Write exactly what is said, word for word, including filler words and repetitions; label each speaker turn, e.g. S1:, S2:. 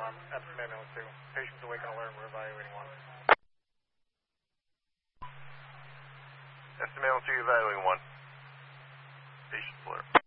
S1: alarm, Epsom ambulance two. Patient's awake and alert, we're evaluating one.
S2: Epsom ambulance two, evaluating one. Patient's alert.